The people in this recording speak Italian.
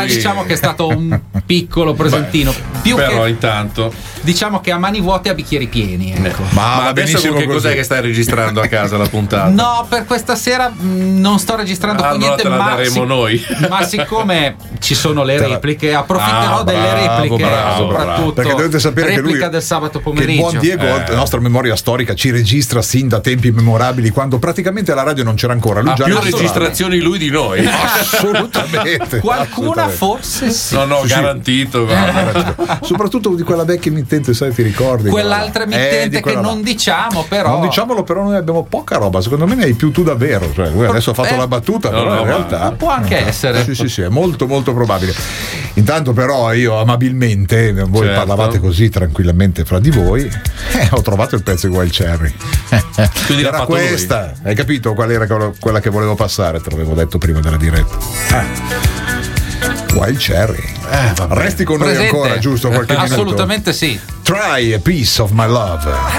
diciamo che è stato un piccolo presentino. Più però che, intanto diciamo che a mani vuote a bicchieri pieni, ecco. ma adesso con che cos'è che stai registrando a casa la puntata? No, per questa sera non sto registrando più allora niente, te la daremo noi. Ma siccome ci sono le repliche, approfitterò delle repliche, soprattutto perché dovete sapere replica che lui, del sabato che pomeriggio. il buon Diego, la nostra memoria storica, ci registra sin da tempi memorabili, quando praticamente la radio non c'era ancora. Lui ha già più registrazioni lui di noi. Assolutamente. Qualcuna assolutamente. forse sì. No, garantito. Soprattutto di quella vecchia emittente, sai, ti ricordi? Quell'altra emittente che non diciamo, però. Non diciamolo, però noi abbiamo poca roba. Secondo me ne hai più tu davvero. Cioè, lui adesso ha fatto la battuta, però in realtà può anche essere. Sì, è molto molto probabile. Intanto però io amabilmente, voi parlavate così tranquillamente fra di voi, ho trovato il pezzo di Wild Cherry. Quindi era questa, lui. Hai capito qual era quella che volevo passare? Te l'avevo detto prima della diretta. Wild Cherry. Resti con noi ancora, giusto? Qualche minuto. Assolutamente sì. Try a piece of my love.